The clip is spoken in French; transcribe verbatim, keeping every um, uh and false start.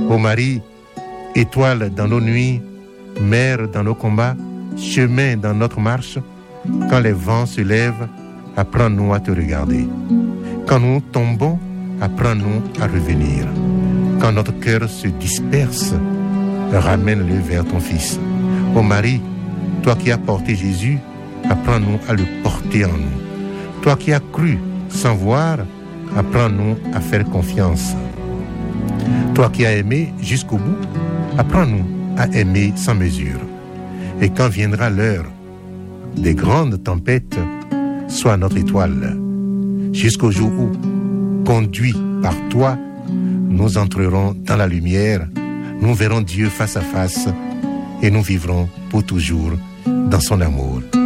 Ô Marie, étoile dans nos nuits, mère dans nos combats, chemin dans notre marche, quand les vents se lèvent, apprends-nous à te regarder. Quand nous tombons, apprends-nous à revenir. Quand notre cœur se disperse, ramène-le vers ton Fils. Ô Marie, toi qui as porté Jésus, apprends-nous à le porter en nous. Toi qui as cru sans voir, apprends-nous à faire confiance. Toi qui as aimé jusqu'au bout, apprends-nous à aimer sans mesure. Et quand viendra l'heure des grandes tempêtes, sois notre étoile, jusqu'au jour où, conduits par toi, nous entrerons dans la lumière, nous verrons Dieu face à face et nous vivrons pour toujours dans son amour.